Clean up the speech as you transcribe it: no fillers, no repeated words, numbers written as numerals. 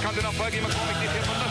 gaan doen aan Buggy McCormick. Die heeft helemaal